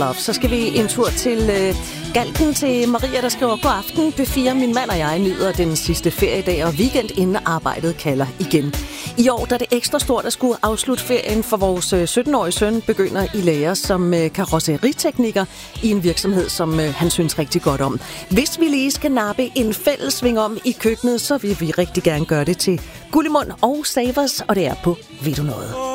Så skal vi en tur til Galten til Maria, der skriver: God aften, P4. Min mand og jeg nyder den sidste feriedag og weekend, inden arbejdet kalder igen. I år der er det ekstra stort at skulle afslutte ferien, for vores 17-årige søn begynder i lære som karrosseritekniker i en virksomhed, som han synes rigtig godt om. Hvis vi lige skal nappe en fælles sving om i køkkenet, så vil vi rigtig gerne gøre det til Gullimund og Savers, og det er på Ved du noget?